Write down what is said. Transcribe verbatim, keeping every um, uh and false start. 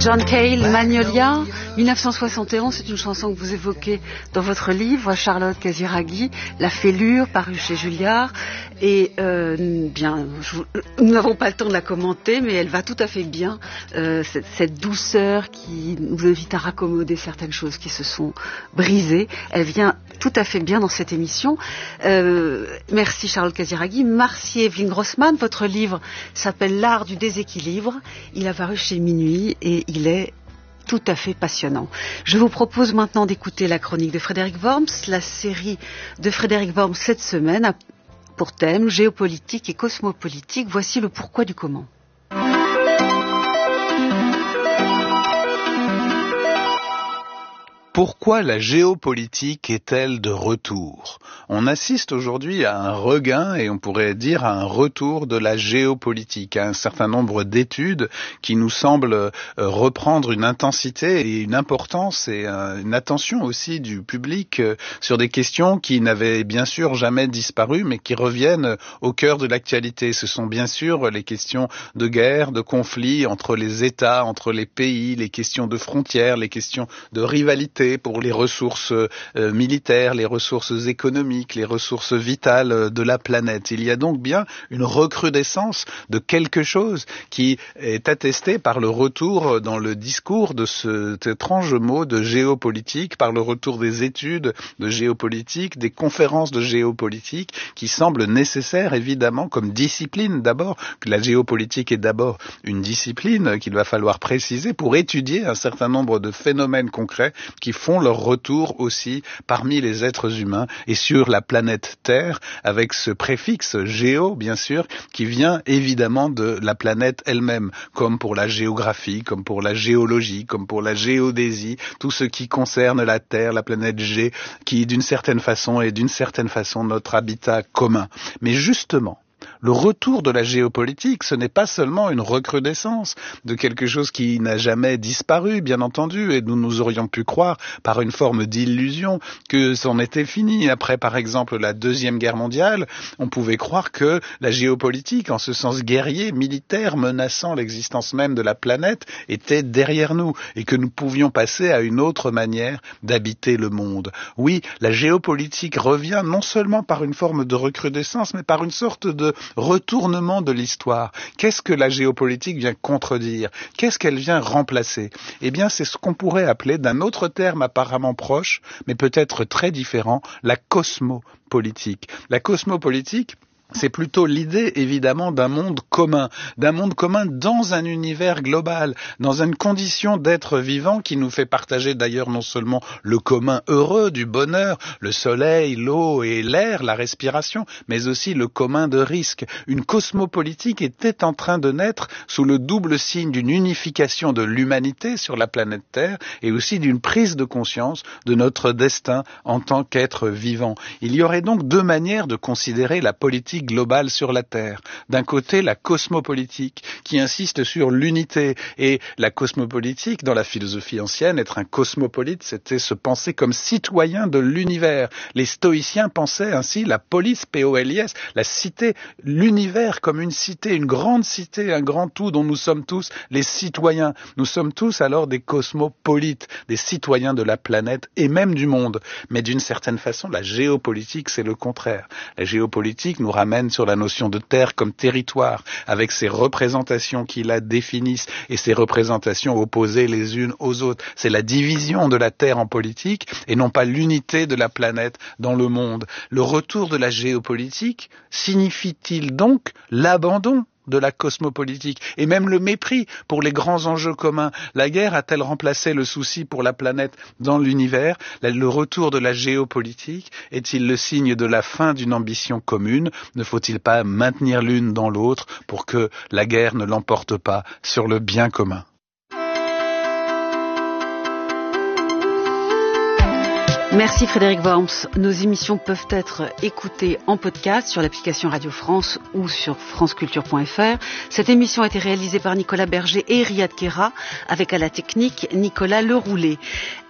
John Cale, Magnolia, dix-neuf cent soixante et onze, c'est une chanson que vous évoquez dans votre livre, Charlotte Casiraghi, La Fêlure, paru chez Julliard. Et euh, bien, je, nous n'avons pas le temps de la commenter, mais elle va tout à fait bien, euh, cette, cette douceur qui nous invite à raccommoder certaines choses qui se sont brisées. Elle vient tout à fait bien dans cette émission. Euh, merci Charlotte Casiraghi. Merci Evelyne Grossman. Votre livre s'appelle L'art du déséquilibre. Il a paru chez Minuit et il est tout à fait passionnant. Je vous propose maintenant d'écouter la chronique de Frédéric Worms. La série de Frédéric Worms cette semaine a pour thème géopolitique et cosmopolitique. Voici le pourquoi du comment. Pourquoi la géopolitique est-elle de retour ? On assiste aujourd'hui à un regain et on pourrait dire à un retour de la géopolitique, à un certain nombre d'études qui nous semblent reprendre une intensité et une importance et une attention aussi du public sur des questions qui n'avaient bien sûr jamais disparu mais qui reviennent au cœur de l'actualité. Ce sont bien sûr les questions de guerre, de conflit entre les États, entre les pays, les questions de frontières, les questions de rivalité pour les ressources euh, militaires, les ressources économiques, les ressources vitales de la planète. Il y a donc bien une recrudescence de quelque chose qui est attesté par le retour dans le discours de cet étrange mot de géopolitique, par le retour des études de géopolitique, des conférences de géopolitique qui semblent nécessaires évidemment comme discipline d'abord, que la géopolitique est d'abord une discipline qu'il va falloir préciser pour étudier un certain nombre de phénomènes concrets qui font leur retour aussi parmi les êtres humains et sur la planète Terre, avec ce préfixe géo, bien sûr, qui vient évidemment de la planète elle-même, comme pour la géographie, comme pour la géologie, comme pour la géodésie, tout ce qui concerne la Terre, la planète G, qui d'une certaine façon est d'une certaine façon notre habitat commun. Mais justement, le retour de la géopolitique, ce n'est pas seulement une recrudescence de quelque chose qui n'a jamais disparu, bien entendu, et nous nous aurions pu croire par une forme d'illusion que c'en était fini. Après, par exemple, la Deuxième Guerre mondiale, on pouvait croire que la géopolitique, en ce sens guerrier, militaire, menaçant l'existence même de la planète, était derrière nous et que nous pouvions passer à une autre manière d'habiter le monde. Oui, la géopolitique revient non seulement par une forme de recrudescence, mais par une sorte de retournement de l'histoire. Qu'est-ce que la géopolitique vient contredire ? Qu'est-ce qu'elle vient remplacer ? Eh bien, c'est ce qu'on pourrait appeler, d'un autre terme apparemment proche, mais peut-être très différent, la cosmopolitique. La cosmopolitique, c'est plutôt l'idée, évidemment, d'un monde commun, d'un monde commun dans un univers global, dans une condition d'être vivant qui nous fait partager d'ailleurs non seulement le commun heureux du bonheur, le soleil, l'eau et l'air, la respiration, mais aussi le commun de risque. Une cosmopolitique était en train de naître sous le double signe d'une unification de l'humanité sur la planète Terre et aussi d'une prise de conscience de notre destin en tant qu'être vivant. Il y aurait donc deux manières de considérer la politique globale sur la Terre. D'un côté, la cosmopolitique, qui insiste sur l'unité. Et la cosmopolitique, dans la philosophie ancienne, être un cosmopolite, c'était se penser comme citoyen de l'univers. Les stoïciens pensaient ainsi la polis, P O L I S, la cité, l'univers comme une cité, une grande cité, un grand tout dont nous sommes tous les citoyens. Nous sommes tous alors des cosmopolites, des citoyens de la planète et même du monde. Mais d'une certaine façon, la géopolitique, c'est le contraire. La géopolitique nous ramène sur la notion de terre comme territoire, avec ses représentations qui la définissent et ses représentations opposées les unes aux autres. C'est la division de la terre en politique et non pas l'unité de la planète dans le monde. Le retour de la géopolitique signifie-t-il donc l'abandon de la cosmopolitique et même le mépris pour les grands enjeux communs? La guerre a-t-elle remplacé le souci pour la planète dans l'univers? Le retour de la géopolitique est-il le signe de la fin d'une ambition commune? Ne faut-il pas maintenir l'une dans l'autre pour que la guerre ne l'emporte pas sur le bien commun? Merci Frédéric Worms. Nos émissions peuvent être écoutées en podcast sur l'application Radio France ou sur franceculture point f r. Cette émission a été réalisée par Nicolas Berger et Riyad Kera avec à la technique Nicolas Leroulet.